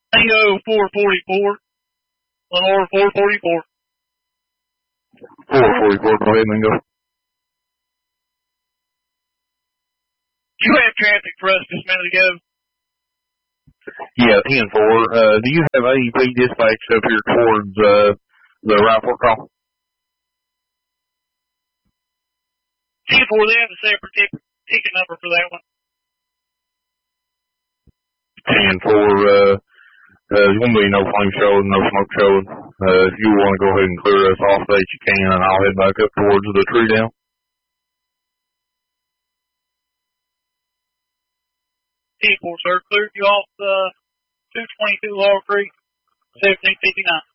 Tango 444. Lenore 444. 444, go ahead and go. You had traffic for us just a minute ago. Yeah, 10-4. Do you have AEP dispatch up here towards the rifle call? 10-4, they have a separate ticket number for that one. 10-4, there's going to be no flame showing, no smoke showing. If you want to go ahead and clear us off stage, you can, and I'll head back up towards the tree down. 10-4, sir. Cleared you off 222 Laurel Creek, 1759.